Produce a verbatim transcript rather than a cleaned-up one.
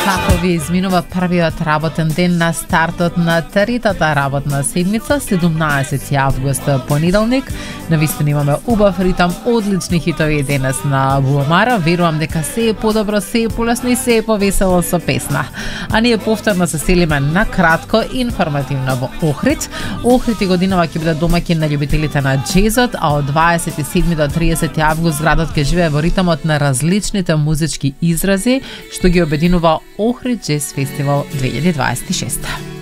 Како ви изминува првиот работен ден на стартот на третата работна седмица, седумнаесети август, понеделник. Навистина имаме убав ритам, одлични хитови денес на Буамара. Верувам дека се е подобро, се е полесно и се е повесело со песна. А ние повторно се селиме на кратко информативно во Охрид. Охрид и годинава ќе биде домаќин на љубителите на џезот, а од дваесет и седми до триесети август градот ќе живее во ритамот на различните музички изрази, што ги обединува Охрид Джез Фестивал две илјади дваесет и шеста.